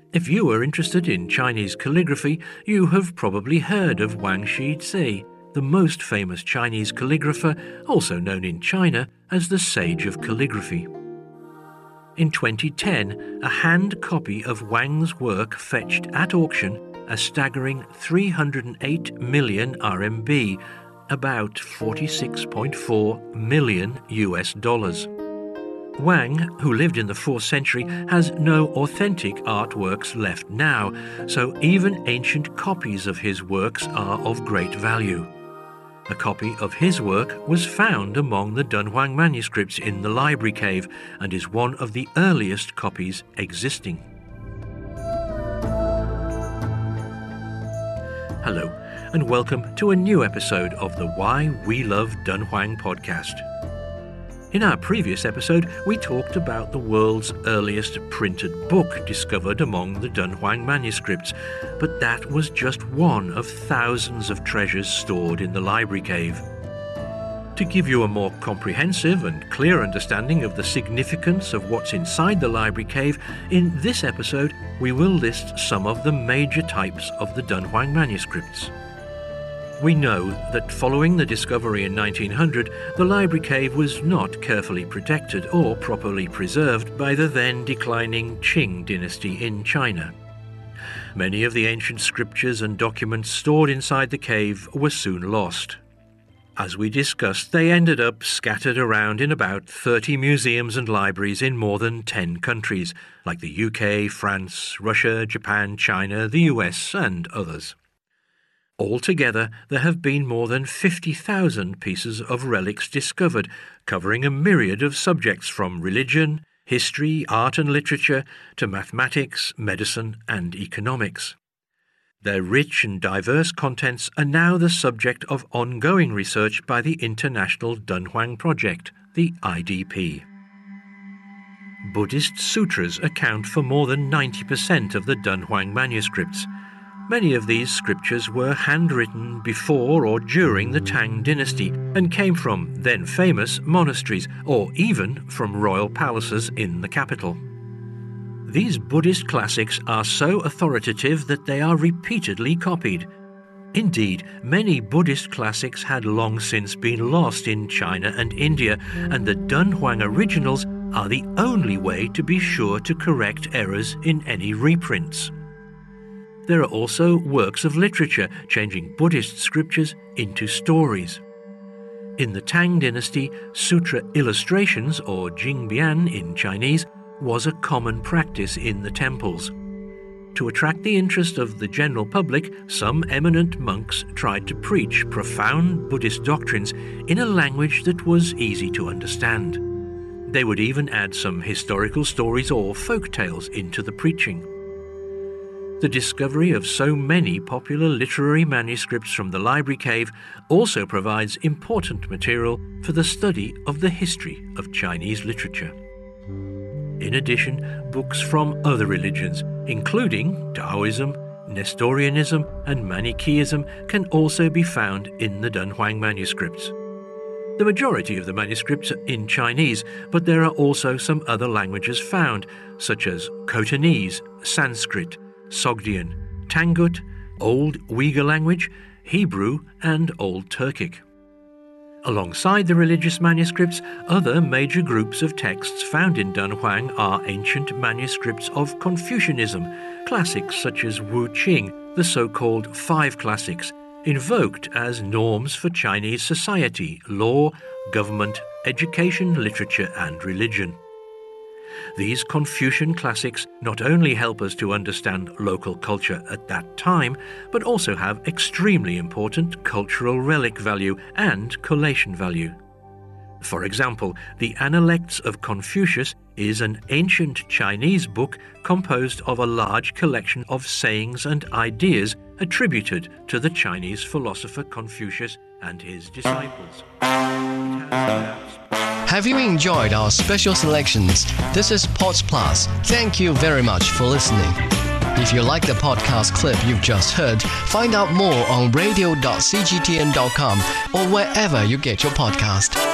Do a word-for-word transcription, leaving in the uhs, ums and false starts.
If you are interested in Chinese calligraphy, you have probably heard of Wang Shizhi, the most famous Chinese calligrapher, also known in China as the Sage of Calligraphy. In twenty ten, a hand copy of Wang's work fetched at auction a staggering three hundred eight million R M B, about forty-six point four million U S dollars. Wang, who lived in the fourth century, has no authentic artworks left now, so even ancient copies of his works are of great value. A copy of his work was found among the Dunhuang manuscripts in the library cave and is one of the earliest copies existing. Hello, and welcome to a new episode of the Why We Love Dunhuang podcast. In our previous episode, we talked about the world's earliest printed book discovered among the Dunhuang manuscripts, but that was just one of thousands of treasures stored in the library cave. To give you a more comprehensive and clear understanding of the significance of what's inside the library cave, in this episode we will list some of the major types of the Dunhuang manuscripts. We know that following the discovery in nineteen hundred, the library cave was not carefully protected or properly preserved by the then declining Qing dynasty in China. Many of the ancient scriptures and documents stored inside the cave were soon lost. As we discussed, they ended up scattered around in about thirty museums and libraries in more than ten countries, like the U K, France, Russia, Japan, China, the U S, and others. Altogether, there have been more than fifty thousand pieces of relics discovered, covering a myriad of subjects from religion, history, art and literature, to mathematics, medicine and economics. Their rich and diverse contents are now the subject of ongoing research by the International Dunhuang Project, the I D P. Buddhist sutras account for more than ninety percent of the Dunhuang manuscripts. Many of these scriptures were handwritten before or during the Tang dynasty and came from then famous monasteries or even from royal palaces in the capital. These Buddhist classics are so authoritative that they are repeatedly copied. Indeed, many Buddhist classics had long since been lost in China and India, and the Dunhuang originals are the only way to be sure to correct errors in any reprints. There are also works of literature changing Buddhist scriptures into stories. In the Tang dynasty, sutra illustrations, or jingbian in Chinese, was a common practice in the temples. To attract the interest of the general public, some eminent monks tried to preach profound Buddhist doctrines in a language that was easy to understand. They would even add some historical stories or folk tales into the preaching. The discovery of so many popular literary manuscripts from the library cave also provides important material for the study of the history of Chinese literature. In addition, books from other religions, including Taoism, Nestorianism, and Manichaeism, can also be found in the Dunhuang manuscripts. The majority of the manuscripts are in Chinese, but there are also some other languages found, such as Khotanese, Sanskrit, Sogdian, Tangut, Old Uyghur language, Hebrew, and Old Turkic. Alongside the religious manuscripts, other major groups of texts found in Dunhuang are ancient manuscripts of Confucianism, classics such as Wu Qing, the so-called Five Classics, invoked as norms for Chinese society, law, government, education, literature, and religion. These Confucian classics not only help us to understand local culture at that time, but also have extremely important cultural relic value and collation value. For example, the Analects of Confucius is an ancient Chinese book composed of a large collection of sayings and ideas attributed to the Chinese philosopher Confucius and his disciples. Have you enjoyed our special selections? This is Pods Plus. Thank you very much for listening. If you like the podcast clip you've just heard, find out more on radio dot c g t n dot com or wherever you get your podcast.